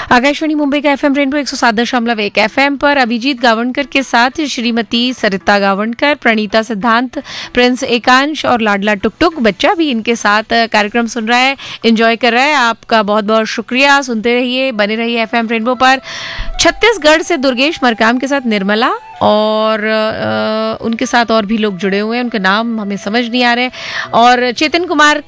आकाशवाणी मुंबई का FM rainbow 107.1 FM पर अभिजीत गावणकर के साथ श्रीमती सरिता गावणकर, प्रणीता सिद्धांत, प्रिंस एकांश और लाडला टुकटुक बच्चा भी इनके साथ कार्यक्रम सुन रहा है, एंजॉय कर रहा है। आपका बहुत बहुत शुक्रिया। सुनते रहिए, बने रहिए एफएम रेनबो पर। छत्तीसगढ़ से दुर्गेश मरकाम के साथ निर्मला और उनके साथ और भी लोग जुड़े हुए हैं, उनके नाम हमें समझ नहीं आ रहे। और चेतन कुमार